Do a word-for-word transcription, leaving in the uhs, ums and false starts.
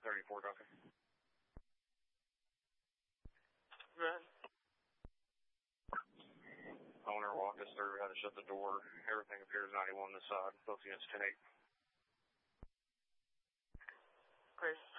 thirty-four, Duncan. Right. Owner walked us through how to shut the door. Everything appears ninety-one this side. Both units ten eight. Great.